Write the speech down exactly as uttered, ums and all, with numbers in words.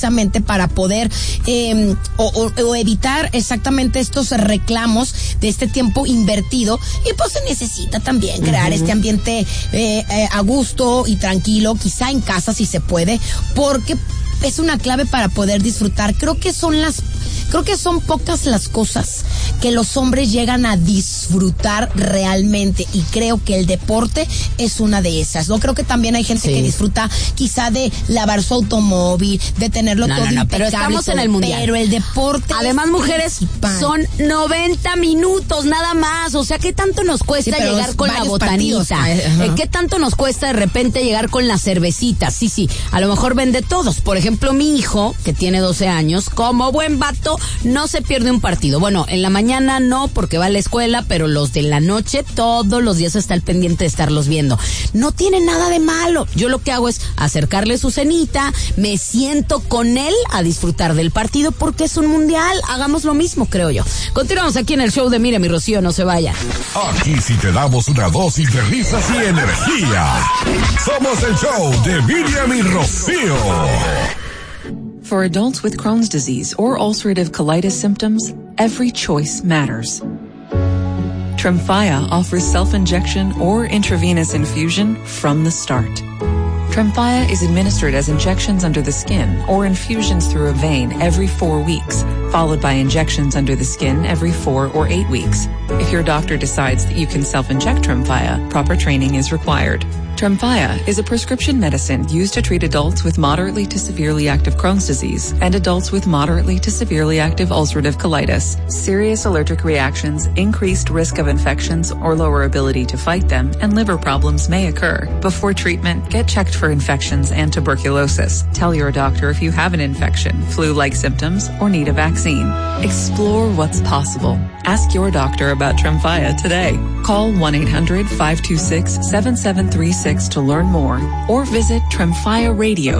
para poder eh, o, o, o evitar exactamente estos reclamos de este tiempo invertido, y pues se necesita también crear uh-huh. este ambiente eh, eh, a gusto y tranquilo, quizá en casa si se puede, porque es una clave para poder disfrutar. Creo que son las Creo que son pocas las cosas que los hombres llegan a disfrutar realmente, y creo que el deporte es una de esas. No creo que también hay gente sí. que disfruta quizá de lavar su automóvil, de tenerlo no, todo no, no, impecable, pero estamos todo, en el mundial. Pero el deporte además, mujeres, principal. Son noventa minutos nada más. O sea, ¿qué tanto nos cuesta sí, llegar con la botanita? Eh, ¿Qué tanto nos cuesta de repente llegar con la cervecita? Sí, sí, a lo mejor vende todos. Por ejemplo, mi hijo, que tiene doce años, como buen vato, no se pierde un partido. Bueno, en la mañana no, porque va a la escuela, pero los de la noche todos los días está al pendiente de estarlos viendo. No tiene nada de malo. Yo lo que hago es acercarle su cenita, me siento con él a disfrutar del partido, porque es un mundial. Hagamos lo mismo, creo yo. Continuamos aquí en el show de Mire mi Rocío, no se vaya. Aquí sí te damos una dosis de risas y energía. Somos el show de Miriam y Rocío. For adults with Crohn's disease or ulcerative colitis symptoms, every choice matters. Tremfya offers self-injection or intravenous infusion from the start. Tremfya is administered as injections under the skin or infusions through a vein every four weeks, followed by injections under the skin every four or eight weeks. If your doctor decides that you can self-inject Tremfya, proper training is required. Tremfya is a prescription medicine used to treat adults with moderately to severely active Crohn's disease and adults with moderately to severely active ulcerative colitis. Serious allergic reactions, increased risk of infections or lower ability to fight them, and liver problems may occur. Before treatment, get checked for infections and tuberculosis. Tell your doctor if you have an infection, flu-like symptoms, or need a vaccine. Explore what's possible. Ask your doctor about Tremfya today. Call one eight hundred five two six seven seven three six to learn more, or visit tremfya radio